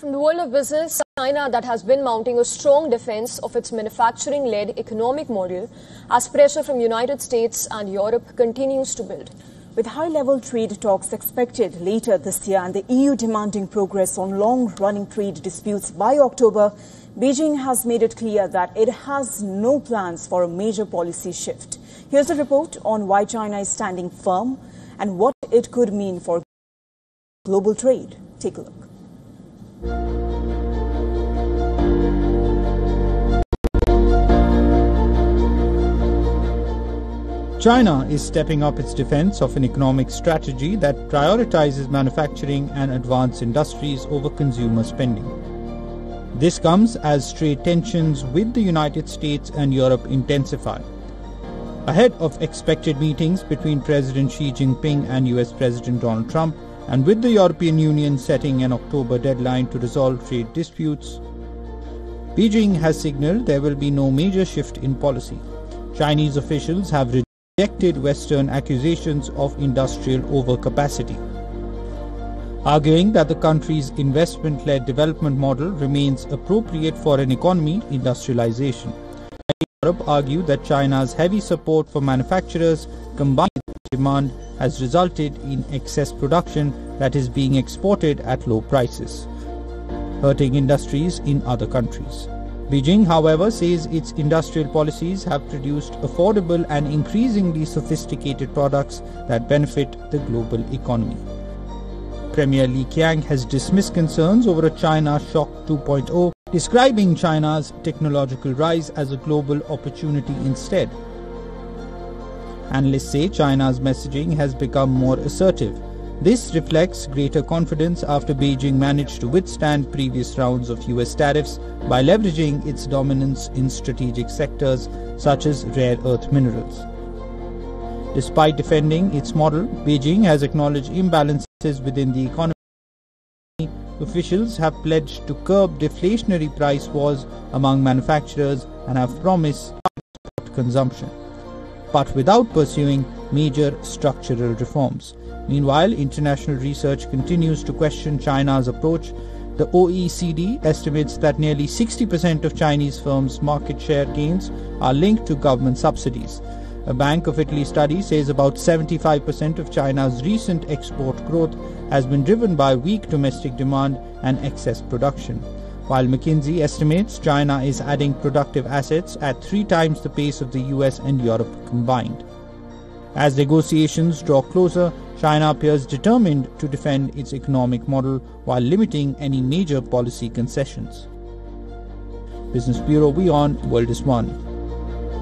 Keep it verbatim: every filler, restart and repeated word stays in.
From the world of business, China that has been mounting a strong defense of its manufacturing-led economic model as pressure from United States and Europe continues to build. With high-level trade talks expected later this year and the E U demanding progress on long-running trade disputes by October, Beijing has made it clear that it has no plans for a major policy shift. Here's a report on why China is standing firm and what it could mean for global trade. Take a look. China is stepping up its defense of an economic strategy that prioritizes manufacturing and advanced industries over consumer spending. This comes as trade tensions with the United States and Europe intensify. Ahead of expected meetings between President Xi Jinping and U S President Donald Trump, and with the European Union setting an October deadline to resolve trade disputes, Beijing has signaled there will be no major shift in policy. Chinese officials have rejected Western accusations of industrial overcapacity, arguing that the country's investment-led development model remains appropriate for an economy industrialization. Europe argued that China's heavy support for manufacturers combined with demand has resulted in excess production that is being exported at low prices, hurting industries in other countries. Beijing, however, says its industrial policies have produced affordable and increasingly sophisticated products that benefit the global economy. Premier Li Qiang has dismissed concerns over a China Shock two point oh, describing China's technological rise as a global opportunity instead. Analysts say China's messaging has become more assertive. This reflects greater confidence after Beijing managed to withstand previous rounds of U S tariffs by leveraging its dominance in strategic sectors such as rare earth minerals. Despite defending its model, Beijing has acknowledged imbalances within the economy. Officials have pledged to curb deflationary price wars among manufacturers and have promised consumption, but without pursuing major structural reforms. Meanwhile, international research continues to question China's approach. The O E C D estimates that nearly sixty percent of Chinese firms' market share gains are linked to government subsidies. A Bank of Italy study says about seventy-five percent of China's recent export growth has been driven by weak domestic demand and excess production, while McKinsey estimates China is adding productive assets at three times the pace of the U S and Europe combined. As negotiations draw closer, China appears determined to defend its economic model while limiting any major policy concessions. Business Bureau, WION, World is One.